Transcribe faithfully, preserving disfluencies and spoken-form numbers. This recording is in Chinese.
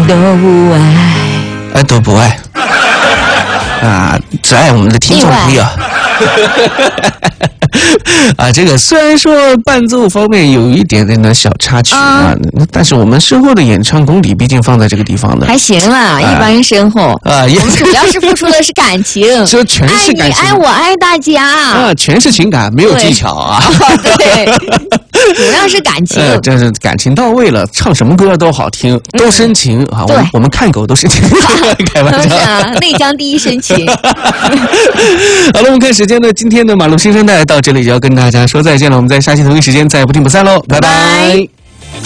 都不爱， 哎，都不爱啊，只爱我们的听众朋友。啊，这个虽然说伴奏方面有一点点的小插曲啊，嗯、但是我们深厚的演唱功底毕竟放在这个地方的， 还行啦，一般深厚啊。 我们主要是付出的是感情， 这全是感情， 爱你爱我爱大家啊，全是情感，没有技巧啊。 对，主要是感情， 呃，这是感情到位了，唱什么歌都好听，都深情、嗯、啊。我们我们看狗都深情，开玩笑。 是啊，内江第一深情。 好了，我们看时间呢，今天的马路新生代到这里就要跟大家说再见了，我们在下期同一时间再不听不散喽，拜拜。拜拜。